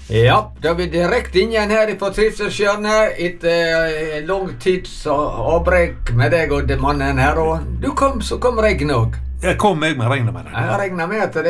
Ja, da er vi direkte inn igjen her på Trivselshjørnet etter lang tids avbrekk med deg og mannen her, og så kom regnet også. Jeg kom med regnet med det. Jeg regner med at det